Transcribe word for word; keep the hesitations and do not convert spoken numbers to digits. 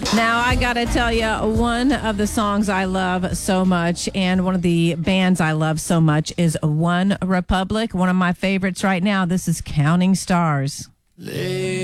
Now, I got to tell you, one of the songs I love so much and one of the bands I love so much is One Republic. One of my favorites right now. This is Counting Stars.